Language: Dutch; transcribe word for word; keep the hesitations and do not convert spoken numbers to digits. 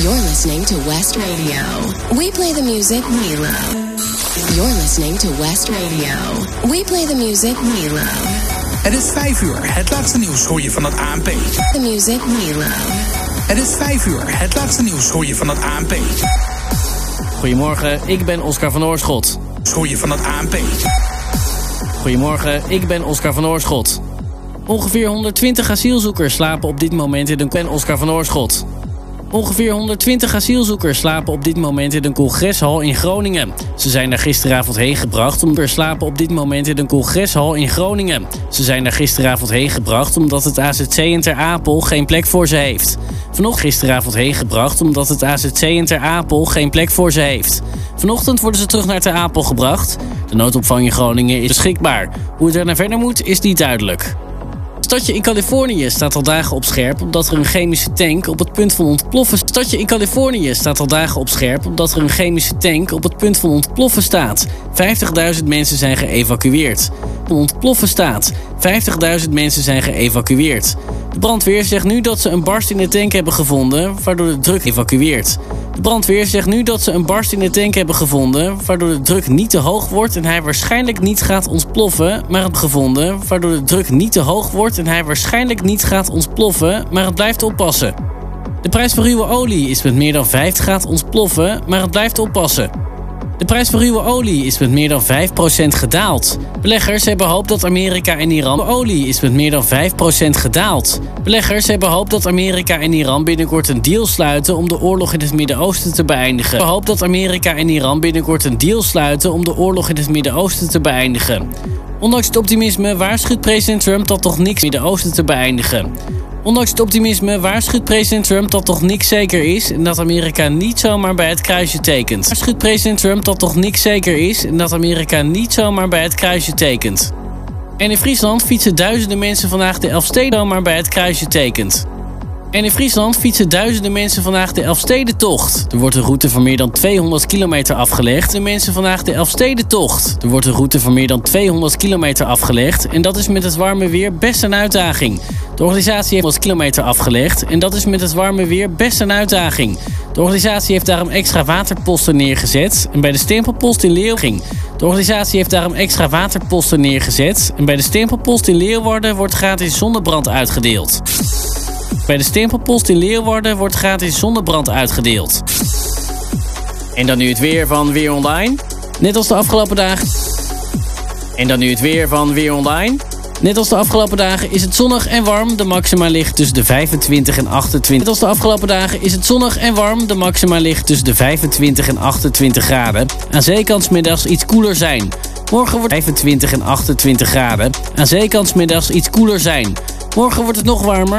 You're listening to West Radio. We play the music we love. You're listening to West Radio. We play the music we love. Het is vijf uur. Het laatste nieuws hoor je van het A N P. The music we love. Het is vijf uur. Het laatste nieuws hoor je van het A N P. Goedemorgen, ik ben Oscar van Oorschot. Hoor je van het A N P. Goedemorgen, ik ben Oscar van Oorschot. Ongeveer honderdtwintig asielzoekers slapen op dit moment in een... Ben Oscar van Oorschot. Ongeveer honderdtwintig asielzoekers slapen op dit moment in een congreshal in Groningen. Ze zijn daar gisteravond heen gebracht om te slapen op dit moment in een congreshal in Groningen. Ze zijn daar gisteravond heen gebracht omdat het A Z C in Ter Apel geen plek voor ze heeft. Vanochtend gisteravond heen gebracht omdat het A Z C in Ter Apel geen plek voor ze heeft. Vanochtend worden ze terug naar Ter Apel gebracht. De noodopvang in Groningen is beschikbaar. Hoe het er naar verder moet is niet duidelijk. Het stadje in Californië staat al dagen op scherp omdat er een chemische tank op het punt van ontploffen staat. Het stadje in Californië staat al dagen op scherp omdat er een chemische tank op het punt van ontploffen staat. vijftigduizend mensen zijn geëvacueerd. Ontploffen staat. vijftigduizend mensen zijn geëvacueerd. De brandweer zegt nu dat ze een barst in de tank hebben gevonden, waardoor de druk evacueert. De brandweer zegt nu dat ze een barst in de tank hebben gevonden, waardoor de druk niet te hoog wordt en hij waarschijnlijk niet gaat ontploffen, maar het gevonden, waardoor de druk niet te hoog wordt en hij waarschijnlijk niet gaat ontploffen, maar het blijft oppassen. De prijs voor ruwe olie is met meer dan vijftig gaat ontploffen, maar het blijft oppassen. De prijs voor ruwe olie is met meer dan vijf procent gedaald. Beleggers hebben hoop dat Amerika en Iran... De olie is met meer dan vijf procent gedaald. Beleggers hebben hoop dat Amerika en Iran binnenkort een deal sluiten om de oorlog in het Midden-Oosten te beëindigen. We hoop dat Amerika en Iran binnenkort een deal sluiten om de oorlog in het Midden-Oosten te beëindigen. Ondanks het optimisme waarschuwt president Trump dat toch niks in het Midden-Oosten te beëindigen. Ondanks het optimisme waarschuwt president Trump dat toch niks zeker is en dat Amerika niet zomaar bij het kruisje tekent. Waarschuwt president Trump dat toch niks zeker is en dat Amerika niet zomaar bij het kruisje tekent. En in Friesland fietsen duizenden mensen vandaag de Elfsteden zomaar bij het kruisje tekent. En in Friesland fietsen duizenden mensen vandaag de Elfstedentocht. Er wordt een route van meer dan tweehonderd kilometer afgelegd. De mensen vandaag de Elfstedentocht. Er wordt een route van meer dan tweehonderd kilometer afgelegd. En dat is met het warme weer best een uitdaging. De organisatie heeft honderd kilometer afgelegd. En dat is met het warme weer best een uitdaging. De organisatie heeft daarom extra waterposten neergezet. En bij de stempelpost in Leeuwarden... De organisatie heeft daarom extra waterposten neergezet. En bij de stempelpost in Leeuwarden wordt gratis zonnebrand uitgedeeld. Bij de stempelpost in Leeuwarden wordt gratis zonnebrand uitgedeeld. En dan nu het weer van Weer Online. Net als de afgelopen dagen. En dan nu het weer van Weer Online. Net als de afgelopen dagen is het zonnig en warm. De maxima ligt tussen de vijfentwintig en achtentwintig. Net als de afgelopen dagen is het zonnig en warm. De maxima ligt tussen de vijfentwintig en achtentwintig graden. Aan zee kan 's middags iets koeler zijn. Morgen wordt vijfentwintig en achtentwintig graden. Aan zee kan 's middags iets koeler zijn. Morgen wordt het nog warmer.